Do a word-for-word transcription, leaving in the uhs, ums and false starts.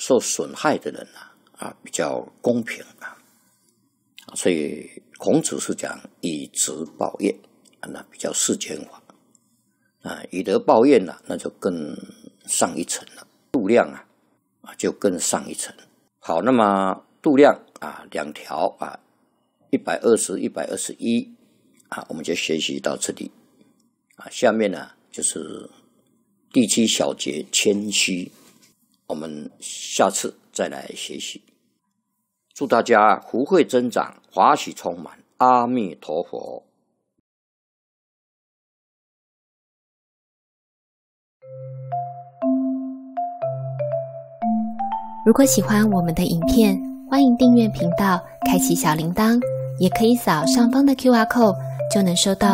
受损害的人啊啊比较公平啊，所以孔子是讲以直报怨啊，那比较世间法啊，以德报怨啊，那就更上一层了，度量啊啊就更上一层。好，那么度量啊两条啊，一百二十、一百二十一啊，我们就学习到这里啊。下面呢就是第七小节谦虚，我们下次再来学习。祝大家福慧增长，华喜充满，阿弥陀佛。 如果喜欢我们的影片，欢迎订阅频道，开启小铃铛，也可以扫上方的 Q R code，就能收到